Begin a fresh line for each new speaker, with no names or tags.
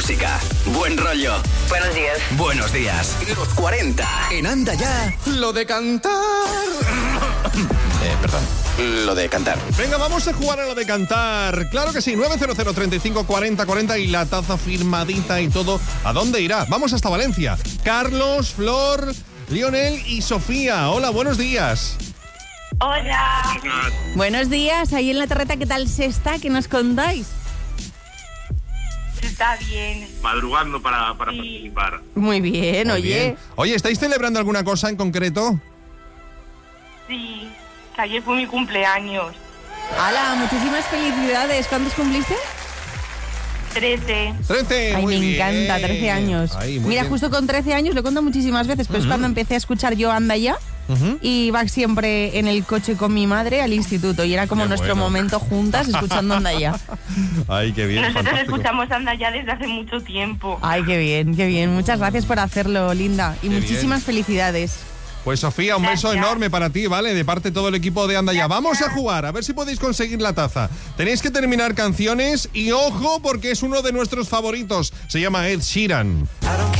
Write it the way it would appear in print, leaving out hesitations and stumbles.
música, buen rollo.
Buenos días.
Buenos días. Los 40 en Anda Ya. Lo de cantar. Perdón. Lo de cantar.
Venga, vamos a jugar a lo de cantar. Claro que sí, 900 35 40 40 y la taza firmadita y todo. ¿A dónde irá? Vamos hasta Valencia. Carlos, Flor, Lionel y Sofía. Hola, buenos días.
Hola.
Buenos días, ahí en la terreta, ¿qué tal se está? ¿Qué nos contáis?
Está bien.
Madrugando para participar.
Muy bien,
Muy
oye.
bien. Oye, ¿estáis celebrando alguna cosa en concreto?
Sí, que ayer fue mi cumpleaños.
¡Hala! Muchísimas felicidades. ¿Cuántos cumpliste?
13.
13,
Ay,
muy
me
bien.
encanta, 13 años.
Ay, muy
Mira,
bien.
justo con 13 años, lo cuento muchísimas veces, pero es cuando empecé a escuchar yo Anda Ya. Y iba siempre en el coche con mi madre al instituto y era como
Qué
nuestro
bueno.
momento juntas escuchando Anda Ya.
Ay, qué bien,
Nosotros
fantástico.
escuchamos Anda Ya desde hace mucho tiempo.
Ay, qué bien, qué bien. Muchas gracias por hacerlo, Linda. Y
Qué
muchísimas felicidades.
Pues Sofía, un beso
Gracias.
enorme para ti, ¿vale? De parte de todo el equipo de Anda Ya. Vamos a jugar, a ver si podéis conseguir la taza. Tenéis que terminar canciones y ojo porque es uno de nuestros favoritos. Se llama Ed Sheeran.